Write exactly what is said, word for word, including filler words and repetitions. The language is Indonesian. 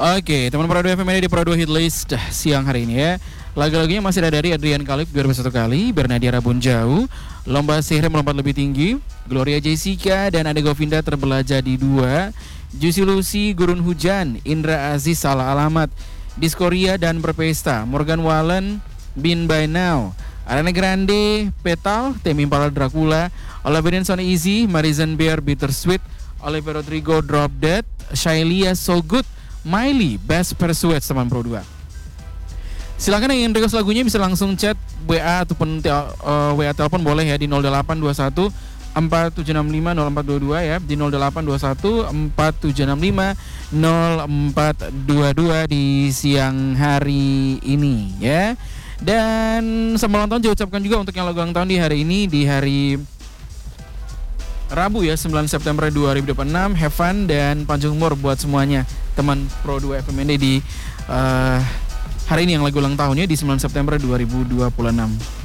Oke, teman Pro dua F M ini di Pro dua Hit List siang hari ini ya. Lagu-lagunya masih ada dari Adrian Khalif dua ribu satu kali, Bernadia Rabun Jauh, Lomba Sihir Melompat Lebih Tinggi, Gloria Jessica dan Ade Govinda Terbelah Jadi Dua, Juicy Lucy Gurun Hujan, Indra Aziz Salah Alamat, Diskoria dan Berpesta, Morgan Wallen Bin By Now, Ariana Grande Petal, Temi Impala Dracula, Olivia Nilsson Easy, Marizan Bear Bittersweet, Olivia Rodrigo Drop Dead, Shailia So Good, Miley Best Pursuit teman Pro dua. Silakan yang ingin request lagunya bisa langsung chat W A ataupun tel, uh, W A telepon boleh ya di nol delapan dua satu empat tujuh enam lima nol empat dua dua ya, di nol delapan dua satu empat tujuh enam lima nol empat dua dua di siang hari ini ya. Dan selamat ulang tahun diucapkan juga untuk yang lagu ulang tahun di hari ini, di hari Rabu ya, sembilan September dua ribu dua puluh enam. Have fun dan panjang umur buat semuanya teman Pro dua F M N D di uh, hari ini yang lagu ulang tahunnya di sembilan September dua ribu dua puluh enam.